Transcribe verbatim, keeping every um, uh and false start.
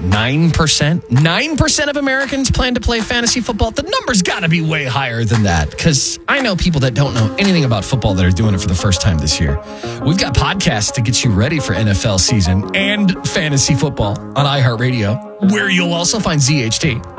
nine percent? nine percent of Americans plan to play fantasy football? The number's got to be way higher than that, because I know people that don't know anything about football that are doing it for the first time this year. We've got podcasts to get you ready for N F L season and fantasy football on iHeartRadio, where you'll also find Z H T.